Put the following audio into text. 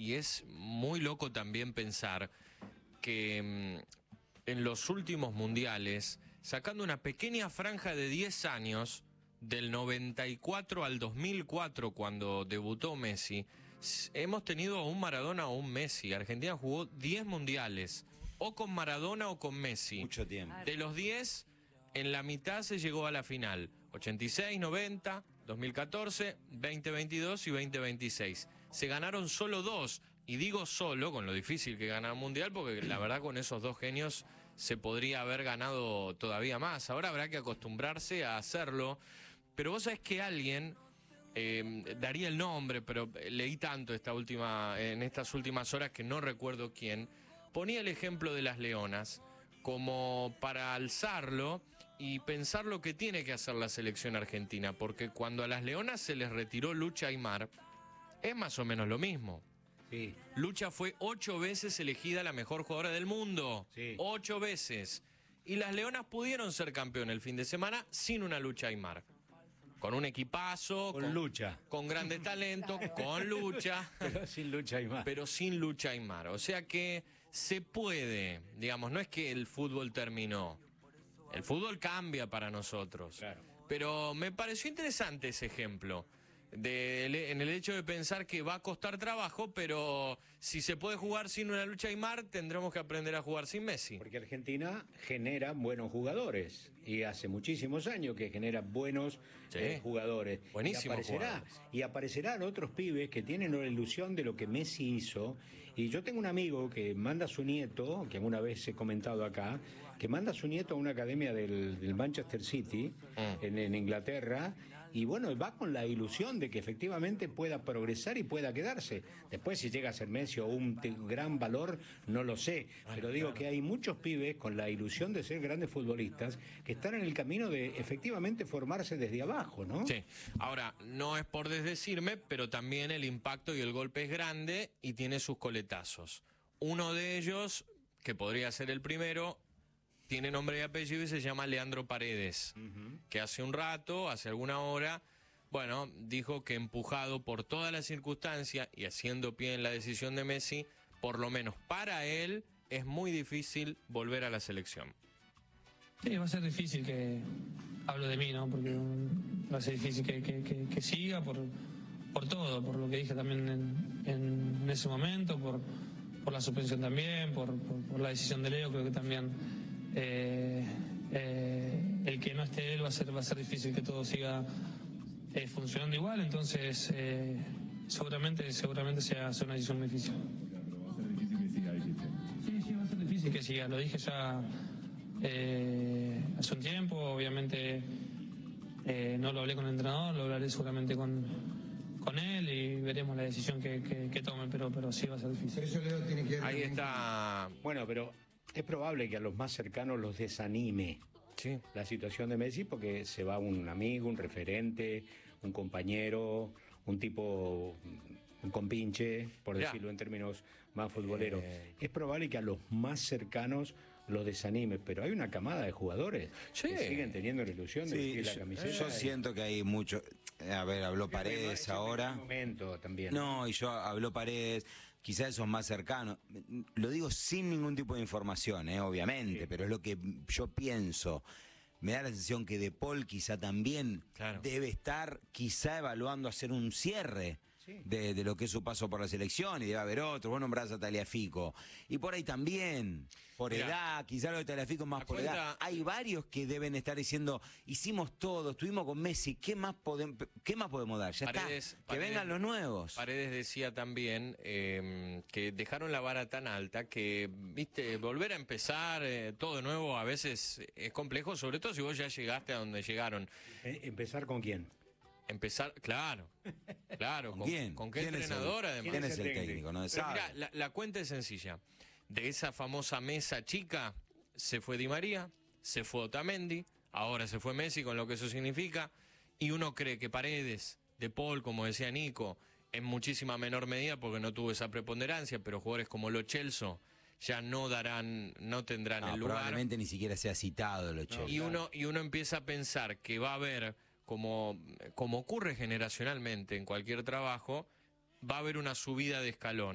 y es muy loco también pensar que en los últimos mundiales, sacando una pequeña franja de 10 años, del 94 al 2004, cuando debutó Messi, hemos tenido a un Maradona o un Messi. Argentina jugó 10 mundiales, o con Maradona o con Messi. Mucho tiempo. De los 10, en la mitad se llegó a la final. 86, 90, 2014, 2022 y 2026. Se ganaron solo 2. Y digo solo, con lo difícil que ganar un mundial, porque la verdad con esos dos genios se podría haber ganado todavía más. Ahora habrá que acostumbrarse a hacerlo. Pero vos sabés que alguien, daría el nombre, pero leí tanto en estas últimas horas que no recuerdo quién, ponía el ejemplo de las leonas como para alzarlo y pensar lo que tiene que hacer la selección argentina. Porque cuando a las leonas se les retiró Lucha Aymar, es más o menos lo mismo. Sí. Lucha fue 8 veces elegida la mejor jugadora del mundo. Sí. 8 veces. Y las leonas pudieron ser campeón el fin de semana sin una Lucha Aymar. Con un equipazo. Con Lucha. Con grande talento, con Lucha. Pero sin Lucha Aymar. Pero sin Lucha Aymar. O sea que se puede, digamos, no es que el fútbol terminó. El fútbol cambia para nosotros. Claro. Pero me pareció interesante ese ejemplo. En el hecho de pensar que va a costar trabajo, pero si se puede jugar sin una Lucha Aymar, tendremos que aprender a jugar sin Messi. Porque Argentina genera buenos jugadores y hace muchísimos años que genera buenos jugadores. Buenísimos Y aparecerán otros pibes que tienen la ilusión de lo que Messi hizo. Y yo tengo un amigo que manda a su nieto, que alguna vez he comentado acá, que manda a su nieto a una academia del Manchester City, en Inglaterra, y bueno, va con la ilusión de que efectivamente pueda progresar y pueda quedarse. Después, si llega a ser Messi o un gran valor, no lo sé. Pero digo que hay muchos pibes con la ilusión de ser grandes futbolistas que están en el camino de efectivamente formarse desde abajo, ¿no? Sí. Ahora, no es por desdecirme, pero también el impacto y el golpe es grande y tiene sus coletazos. Uno de ellos, que podría ser el primero, tiene nombre y apellido y se llama Leandro Paredes, que hace alguna hora, bueno, dijo que empujado por todas las circunstancias y haciendo pie en la decisión de Messi, por lo menos para él, es muy difícil volver a la selección. Sí, va a ser difícil que... Hablo de mí, ¿no? Porque va a ser difícil que siga por todo, por lo que dije también en ese momento, por la suspensión también, por la decisión de Leo, creo que también... el que no esté él va a ser difícil que todo siga funcionando igual, entonces seguramente sea una decisión difícil. Va a ser difícil que siga, dijiste. Sí, va a ser difícil que siga, lo dije ya hace un tiempo, obviamente no lo hablé con el entrenador, lo hablaré seguramente con él y veremos la decisión que tome, pero sí va a ser difícil. Eso Leo tiene que ver. Ahí está. Bueno, pero es probable que a los más cercanos los desanime la situación de Messi, porque se va un amigo, un referente, un compañero, un tipo, un compinche, por decirlo en términos más futboleros. Es probable que a los más cercanos los desanime, pero hay una camada de jugadores que siguen teniendo la ilusión de vestir la camiseta. Yo siento que hay mucho... A ver, habló Paredes ahora. Momento también. No, y yo habló Paredes, quizás esos más cercanos. Lo digo sin ningún tipo de información, obviamente, pero es lo que yo pienso. Me da la sensación que De Paul quizá también debe estar quizá evaluando hacer un cierre de lo que es su paso por la selección, y debe haber otro. Vos nombrás a Tagliafico. Y por ahí también, por edad, quizá lo de Tagliafico más por edad. Hay varios que deben estar diciendo, hicimos todo, estuvimos con Messi, ¿qué más podemos dar? Ya está, que vengan los nuevos. Paredes decía también que dejaron la vara tan alta que, viste, volver a empezar todo de nuevo a veces es complejo, sobre todo si vos ya llegaste a donde llegaron. ¿Empezar con quién? Empezar, claro. ¿Con quién? ¿Con qué entrenador, además? ¿Quién es el técnico? No se sabe. Mirá, la cuenta es sencilla. De esa famosa mesa chica, se fue Di María, se fue Otamendi, ahora se fue Messi, con lo que eso significa, y uno cree que Paredes, De Paul, como decía Nico, en muchísima menor medida, porque no tuvo esa preponderancia, pero jugadores como Lo Celso ya no tendrán el lugar. Probablemente ni siquiera sea citado Lo Celso. Y uno empieza a pensar que va a haber, como ocurre generacionalmente en cualquier trabajo, va a haber una subida de escalón.